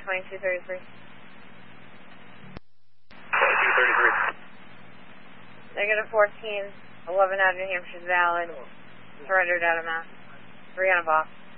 2233. 2233. Negative 14, 11 out of New Hampshire's valid. Surrendered out of Mass. 3 on a box.